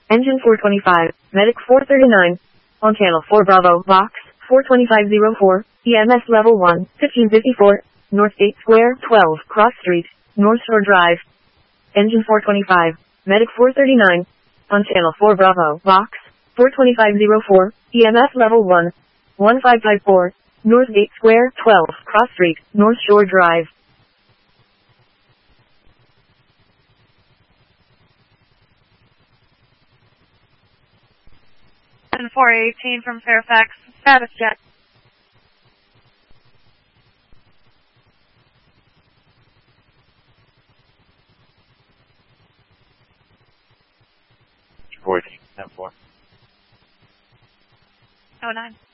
Engine 425, Medic 439. On channel 4 Bravo, Box 42504, EMS level 1, 1554, North State Square, 12, Cross Street, North Shore Drive. Engine 425, Medic 439. On channel 4 Bravo, Box 42504, EMS level 1, 1554, North Gate Square, 12, Cross Street, North Shore Drive. And 418 from Fairfax, status check. Fourteen, 10-4. 09.